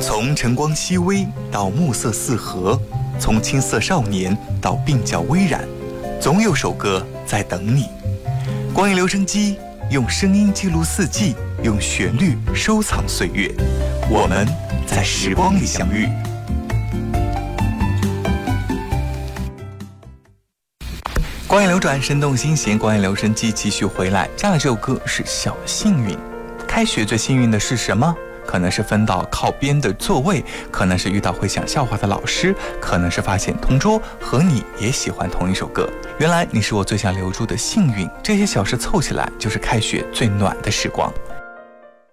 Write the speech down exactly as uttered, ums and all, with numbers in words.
从晨光熹微到暮色四合，从青涩少年到鬓角微染，总有首歌在等你。光影留声机用声音记录四季，用旋律收藏岁月，我们在时光里相遇。光影流转，生动心弦，光影留声机继续回来。这样的这首歌是小的幸运。开学最幸运的是什么？可能是分到靠边的座位，可能是遇到会讲笑话的老师，可能是发现同桌和你也喜欢同一首歌。原来你是我最想留住的幸运，这些小事凑起来就是开学最暖的时光。